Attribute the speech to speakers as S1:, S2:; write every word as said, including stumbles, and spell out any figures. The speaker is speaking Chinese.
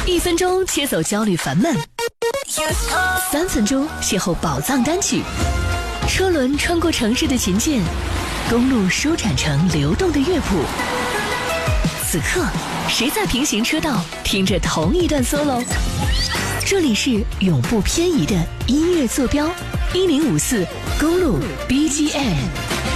S1: 一分钟切走焦虑烦闷，三分钟邂逅宝藏单曲。车轮穿过城市的琴键，公路舒展成流动的乐谱。此刻，谁在平行车道听着同一段 solo？ 这里是永不偏移的音乐坐标，一零五四公路 B G M。